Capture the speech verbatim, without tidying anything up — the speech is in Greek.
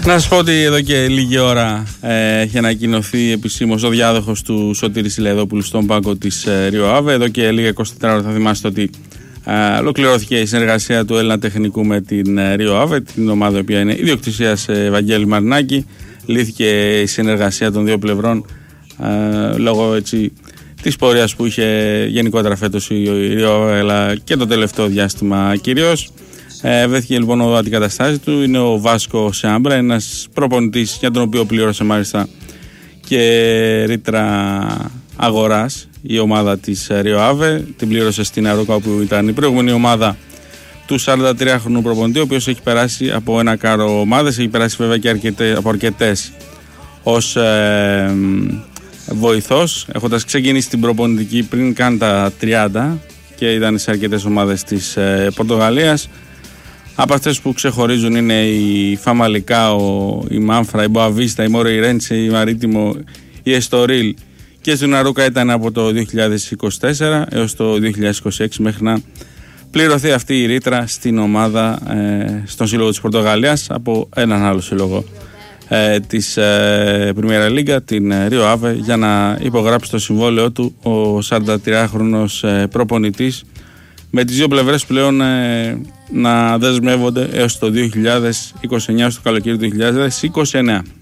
Να σας πω ότι εδώ και λίγη ώρα ε, έχει ανακοινωθεί επισήμως ο διάδοχος του Σωτήρη Σιλεδόπουλου στον πάγκο της ε, Ρίο Αβε. Εδώ και λίγα είκοσι τέσσερις ώρα θα θυμάστε ότι ε, ολοκληρώθηκε η συνεργασία του Έλληνα τεχνικού με την ε, Ρίο Αβε, την ομάδα η οποία είναι ιδιοκτησίας ε, Βαγγέλη Μαρινάκη. Λύθηκε η συνεργασία των δύο πλευρών ε, λόγω έτσι, της πορείας που είχε γενικότερα φέτος η Ρίο Αβε, αλλά και το τελευταίο διάστημα κυρίως. Ε, βρέθηκε λοιπόν ο αντικαταστάτης του, είναι ο Βάσκο Σεάμπρα, ένας προπονητής για τον οποίο πλήρωσε μάλιστα και ρήτρα αγοράς η ομάδα της Ρίο Αβε. Την πλήρωσε στην Αρόκα που ήταν η προηγούμενη ομάδα του σαραντατριάχρονου προπονητή, ο οποίος έχει περάσει από ένα κάρο ομάδες, έχει περάσει βέβαια και αρκετές, από αρκετές ως ε, βοηθός, έχοντας ξεκινήσει την προπονητική πριν καν τα τριάντα και ήταν σε αρκετές ομάδες της ε, Πορτογαλίας. Από αυτές που ξεχωρίζουν είναι η Φαμαλικάο, η Μάμφρα, η Μποαβίστα, η Μορεϊρέντσε, η Μαρίτιμο, η Εστορίλ και στην Αρούκα ήταν από το δύο χιλιάδες είκοσι τέσσερα έως το δύο χιλιάδες είκοσι έξι μέχρι να πληρωθεί αυτή η ρήτρα στην ομάδα, ε, στον σύλλογο της Πορτογαλίας από έναν άλλο σύλλογο ε, της ε, Πριμέρα Λίγκα, την Ρίο Αβε, για να υπογράψει το συμβόλαιο του ο σαραντατριάχρονος ε, προπονητής, με τις δύο πλευρές πλέον ε, να δεσμεύονται έως το δύο χιλιάδες είκοσι εννιά, στο καλοκαίρι του δύο χιλιάδες είκοσι εννιά.